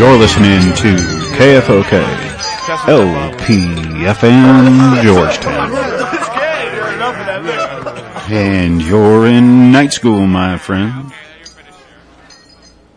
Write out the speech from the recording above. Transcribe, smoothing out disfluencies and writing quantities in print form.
You're listening to KFOK, LPFM Georgetown. And you're in night school, my friend.